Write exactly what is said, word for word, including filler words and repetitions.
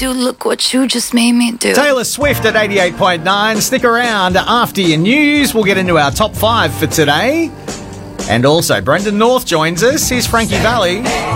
do. Look what you just made me do. Taylor Swift at eighty-eight point nine. Stick around after your news. We'll get into our top five for today. And also, Brendan North joins us. Here's Frankie Valli.